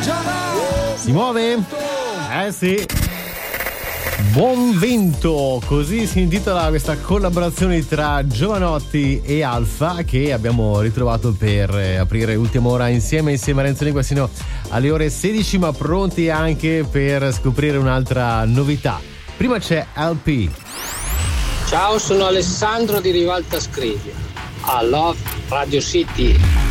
Si muove? Sì. Buon vento, così si intitola questa collaborazione tra Giovanotti e Alfa che abbiamo ritrovato per aprire l'ultima ora insieme a Renzo Nigua sino alle ore 16, ma pronti anche per scoprire un'altra novità. Prima c'è LP. Ciao, sono Alessandro di Rivalta Scrivia. I love Radio City.